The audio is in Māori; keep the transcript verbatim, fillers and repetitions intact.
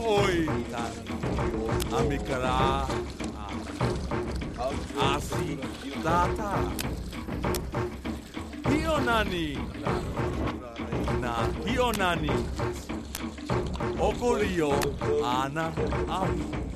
oi tani. Amikara. Asi data. Hionani. Na hionani. Okorio ana au.